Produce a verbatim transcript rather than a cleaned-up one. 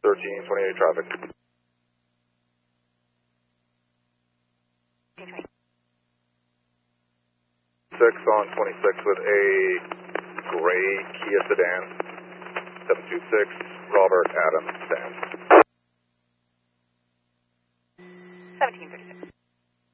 thirteen twenty-eight traffic. Six on twenty-six with a gray Kia sedan. seven two six Robert Adams, stand.